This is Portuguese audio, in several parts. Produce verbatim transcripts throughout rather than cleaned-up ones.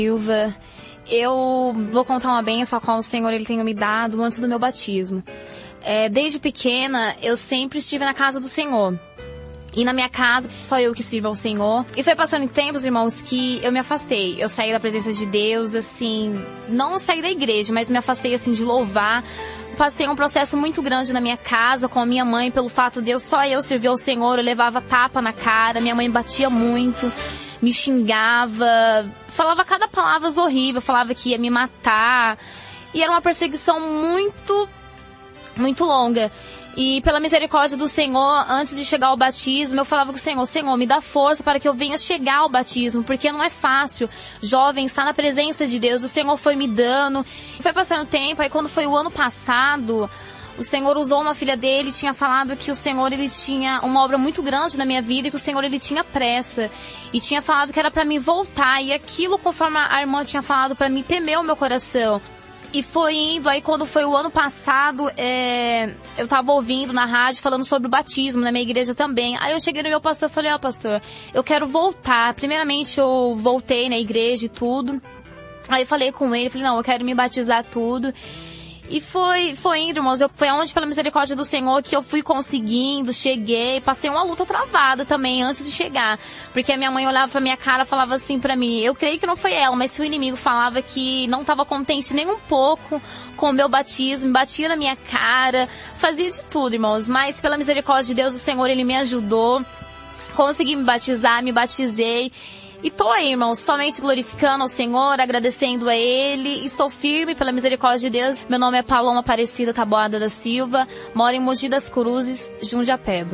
Silva, eu vou contar uma bênção a qual o Senhor ele tem me dado antes do meu batismo. É, desde pequena, eu sempre estive na casa do Senhor. E na minha casa, só eu que sirvo ao Senhor. E foi passando em tempos, irmãos, que eu me afastei. Eu saí da presença de Deus, assim, não saí da igreja, mas me afastei, assim, de louvar. Passei um processo muito grande na minha casa com a minha mãe, pelo fato de eu, só eu servir ao Senhor. Eu levava tapa na cara, minha mãe batia muito, me xingava, falava cada palavra horrível, falava que ia me matar. E era uma perseguição muito, muito longa. E pela misericórdia do Senhor, antes de chegar ao batismo, eu falava com o Senhor, Senhor, me dá força para que eu venha chegar ao batismo, porque não é fácil, jovem, estar na presença de Deus. O Senhor foi me dando, e foi passando o tempo. Aí quando foi o ano passado, o Senhor usou uma filha dele, tinha falado que o Senhor ele tinha uma obra muito grande na minha vida e que o Senhor ele tinha pressa. E tinha falado que era para mim voltar, e aquilo, conforme a irmã tinha falado para mim, temeu o meu coração. E foi indo, aí quando foi o ano passado, é, eu tava ouvindo na rádio falando sobre o batismo, na minha igreja também. Aí eu cheguei no meu pastor e falei, ó, pastor, eu quero voltar. Primeiramente eu voltei na igreja e tudo. Aí eu falei com ele, falei, não, eu quero me batizar tudo. E foi, foi indo, irmãos, eu, foi onde, pela misericórdia do Senhor, que eu fui conseguindo, cheguei, passei uma luta travada também antes de chegar. Porque a minha mãe olhava pra minha cara e falava assim pra mim, eu creio que não foi ela, mas se o inimigo falava que não estava contente nem um pouco com o meu batismo, batia na minha cara, fazia de tudo, irmãos. Mas pela misericórdia de Deus, o Senhor, ele me ajudou, consegui me batizar, me batizei. E tô aí, irmãos, somente glorificando ao Senhor, agradecendo a Ele. Estou firme pela misericórdia de Deus. Meu nome é Paloma Aparecida Taboada da Silva. Moro em Mogi das Cruzes, Jundiapeba.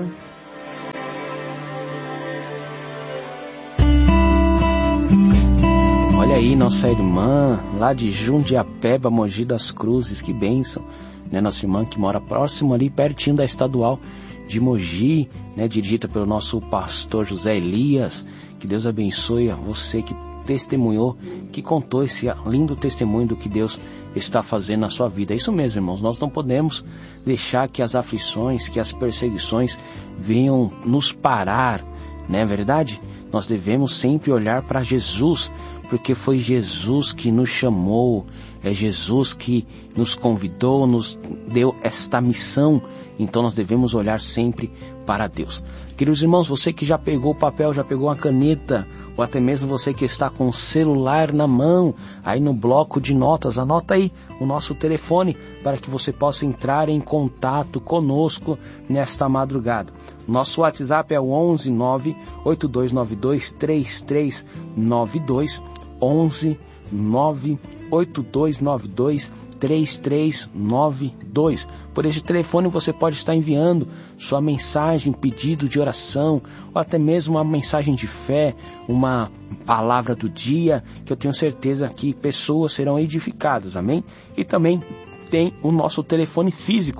Olha aí, nossa irmã, lá de Jundiapeba, Mogi das Cruzes. Que bênção, né? Nossa irmã que mora próximo ali, pertinho da Estadual de Mogi, né? Dirigida pelo nosso pastor José Elias. Que Deus abençoe a você que testemunhou, que contou esse lindo testemunho do que Deus está fazendo na sua vida. É isso mesmo, irmãos, nós não podemos deixar que as aflições, que as perseguições venham nos parar, não é verdade? Nós devemos sempre olhar para Jesus, porque foi Jesus que nos chamou, é Jesus que nos convidou, nos deu esta missão. Então nós devemos olhar sempre para Deus. Queridos irmãos, você que já pegou o papel, já pegou a caneta, ou até mesmo você que está com o celular na mão, aí no bloco de notas, anota aí o nosso telefone para que você possa entrar em contato conosco nesta madrugada. Nosso WhatsApp é o onze nove oito dois nove dois três três nove dois, onze nove oito dois nove dois três três nove dois. Por esse telefone você pode estar enviando sua mensagem, pedido de oração, ou até mesmo uma mensagem de fé, uma palavra do dia, que eu tenho certeza que pessoas serão edificadas, amém? E também tem o nosso telefone físico,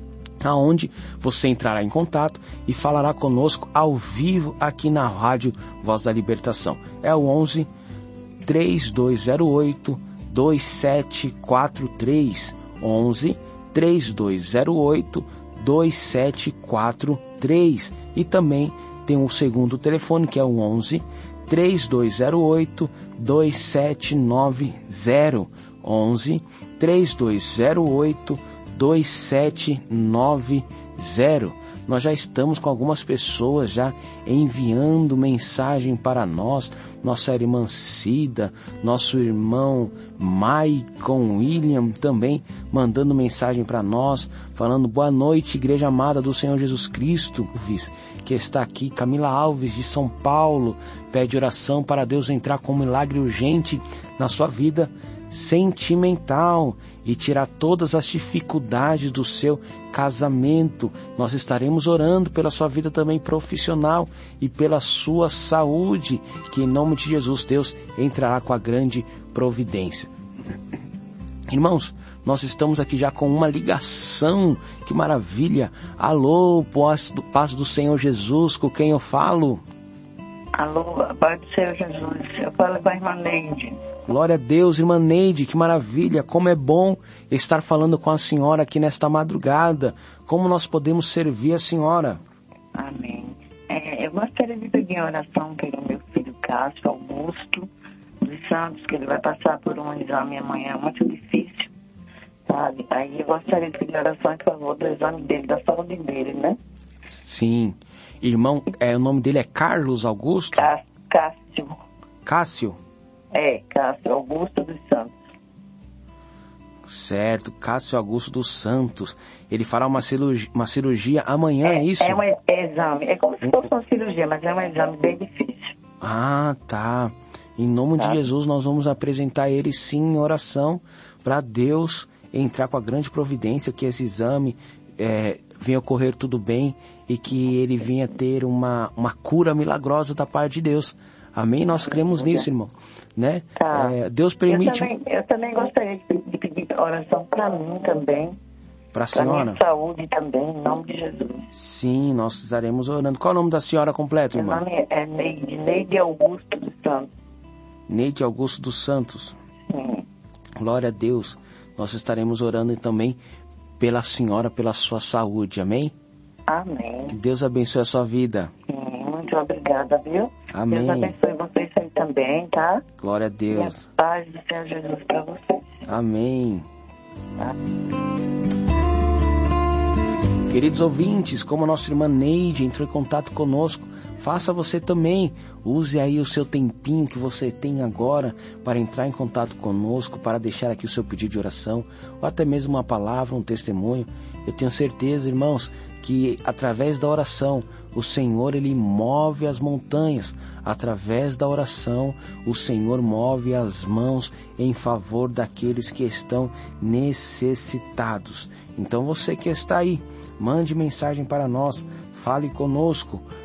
aonde você entrará em contato e falará conosco ao vivo aqui na Rádio Voz da Libertação. É o onze três dois zero oito dois sete quatro três, onze três dois zero oito dois sete quatro três. E também tem o segundo telefone, que é o onze três dois zero oito dois sete nove zero, onze três dois zero oito dois sete nove zero. Nós já estamos com algumas pessoas já enviando mensagem para nós. Nossa irmã Cida, nosso irmão Maicon William também mandando mensagem para nós, falando boa noite, Igreja Amada do Senhor Jesus Cristo, que está aqui. Camila Alves de São Paulo pede oração para Deus entrar com um milagre urgente na sua vida sentimental e tirar todas as dificuldades do seu casamento. Nós estaremos orando pela sua vida também profissional e pela sua saúde, que em nome de Jesus Deus entrará com a grande providência. Irmãos, nós estamos aqui já com uma ligação, que maravilha. Alô, paz do, paz do Senhor Jesus, com quem eu falo? Alô, paz do Senhor Jesus, eu falo com a irmã Neide. Glória a Deus, irmã Neide, que maravilha, como é bom estar falando com a senhora aqui nesta madrugada. Como nós podemos servir a senhora? Amém. É, eu gostaria de pedir oração pelo meu filho Cássio Augusto, de Santos, que ele vai passar por um exame amanhã muito difícil, sabe? Aí eu gostaria de pedir oração em favor do exame dele, da saúde dele, né? Sim. Irmão, é, o nome dele é Carlos Augusto? Cá- Cássio. Cássio? É, Cássio Augusto dos Santos. Certo, Cássio Augusto dos Santos. Ele fará uma cirurgia, uma cirurgia amanhã, é, é isso? É um e- exame, é como se fosse uma cirurgia, mas é um exame bem difícil. Ah, tá. Em nome Tá. de Jesus, nós vamos apresentar ele sim em oração para Deus entrar com a grande providência, que esse exame é, venha ocorrer tudo bem e que ele venha ter uma, uma cura milagrosa da parte de Deus. Amém? Nós cremos nisso, irmão. Né? Tá. É, Deus permite... Eu também, eu também gostaria de, de pedir oração para mim também, Para a para senhora? minha saúde também, em nome de Jesus. Sim, nós estaremos orando. Qual é o nome da senhora completo, Meu irmão? nome é Neide, Neide Augusto dos Santos. Neide Augusto dos Santos. Sim. Glória a Deus. Nós estaremos orando também pela senhora, pela sua saúde. Amém? Amém. Que Deus abençoe a sua vida. Sim, muito obrigada, viu? Amém. Deus abençoe vocês aí também, tá? Glória a E a Deus. paz do Senhor Jesus para vocês. Amém. Tá? Queridos ouvintes, como a nossa irmã Neide entrou em contato conosco, faça você também. Use aí o seu tempinho que você tem agora para entrar em contato conosco, para deixar aqui o seu pedido de oração, ou até mesmo uma palavra, um testemunho. Eu tenho certeza, irmãos, que através da oração, o Senhor, Ele move as montanhas. Através da oração, o Senhor move as mãos em favor daqueles que estão necessitados. Então você que está aí, mande mensagem para nós, fale conosco.